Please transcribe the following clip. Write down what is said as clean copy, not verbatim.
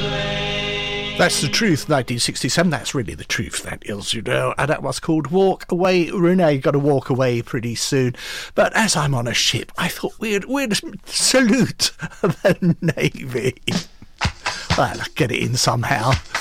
That's the truth, 1967. That's really the truth, that is, you know. And that was called Walk Away. Renee, got to walk away pretty soon. But as I'm on a ship, I thought we'd salute the Navy. Well, I'll get it in somehow.